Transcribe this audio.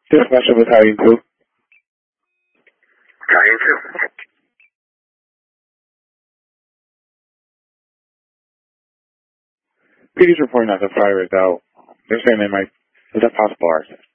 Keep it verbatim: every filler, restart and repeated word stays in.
Dispatch of Battalion two. Battalion two. P D's reporting that the fire is out. They're saying they might, is that possible?